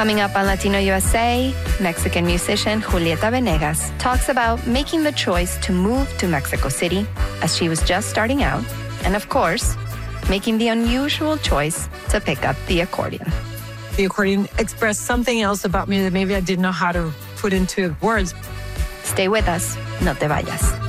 Coming up on Latino USA, Mexican musician Julieta Venegas talks about making the choice to move to Mexico City as she was just starting out, and of course, making the unusual choice to pick up the accordion. The accordion expressed something else about me that maybe I didn't know how to put into words. Stay with us, no te vayas.